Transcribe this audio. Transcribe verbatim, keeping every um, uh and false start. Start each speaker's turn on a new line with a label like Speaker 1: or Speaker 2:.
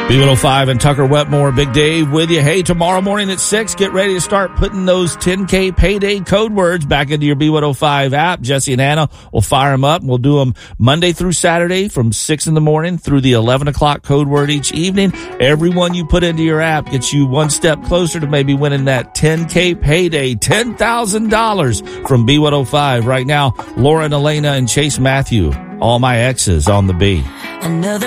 Speaker 1: B one oh five and Tucker Wetmore, Big Dave with you. Hey, tomorrow morning at six, get ready to start putting those ten K payday code words back into your B one oh five app. Jesse and Anna will fire them up, and we'll do them Monday through Saturday from six in the morning through the eleven o'clock code word each evening. Every one you put into your app gets you one step closer to maybe winning that ten K payday, ten thousand dollars from B one oh five. Right now, Laura and Elena and Chase Matthew, All My Exes on the B.
Speaker 2: Another